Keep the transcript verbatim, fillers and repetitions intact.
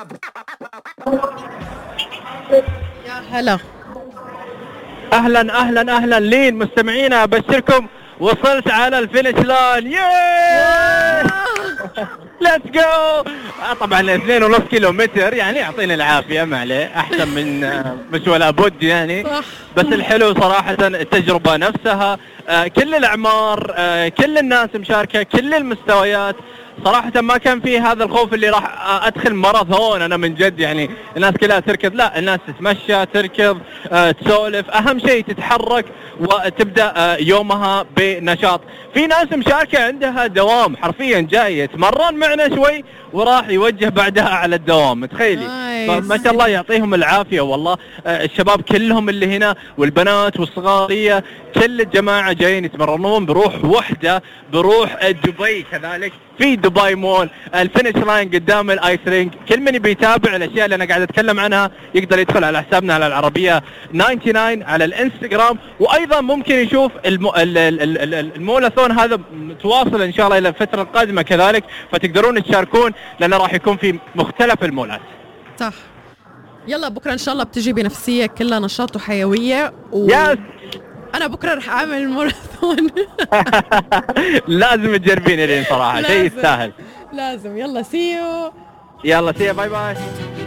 يا هلا. اهلا اهلا اهلا لين مستمعينا، ابشركم وصلت على الفينش لاين. ياي ليتس جو. طبعا اثنين ونص كيلو متر، يعني يعطيني العافيه، ما عليه، احسن من مش ولا بد يعني. صح. بس الحلو صراحه التجربه نفسها، آه كل الاعمار، آه كل الناس مشاركه، كل المستويات. صراحة ما كان في هذا الخوف اللي راح ادخل ماراثون انا من جد، يعني الناس كلها تركض، لا الناس تتمشى تركض آه، تسولف، اهم شيء تتحرك وتبدا آه، يومها بنشاط. في ناس مشاركة عندها دوام حرفيا، جاي يتمرن معنا شوي وراح يوجه بعدها على الدوام، تخيلي. فما شاء الله يعطيهم العافية والله. آه، الشباب كلهم اللي هنا والبنات والصغارية، كل الجماعة جايين يتمرنون بروح وحدة، بروح دبي كذلك. في دبي مول، الفينش لاين قدام الايس رينج. كل من بيتابع الاشياء اللي انا قاعد اتكلم عنها يقدر يدخل على حسابنا على العربية تسعة وتسعين على الانستغرام، وايضا ممكن يشوف الم... المولاثون هذا متواصل ان شاء الله الى الفترة القادمة كذلك، فتقدرون تشاركون لانه راح يكون في مختلف المولات. صح. يلا بكرة ان شاء الله بتجي بنفسية كلها نشاط وحيوية و... يس. انا بكرة رح اعمل ماراثون. لازم تجربين لين صراحة، شيء يستاهل. لازم. يلا سيو. يلا سي باي باي.